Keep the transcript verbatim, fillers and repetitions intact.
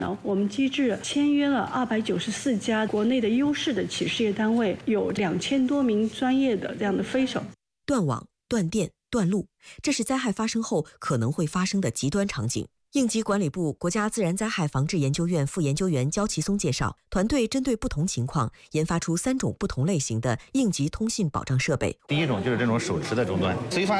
我们机制签约了二百九十四家国内的优势的企事业单位，有两千多名专业的这样的飞手。 断网、断电、断路，这是灾害发生后可能会发生的极端场景。应急管理部国家自然灾害防治研究院副研究员焦其松介绍，团队针对不同情况研发出三种不同类型的应急通信保障设备。 第一种就是这种手持的终端，随发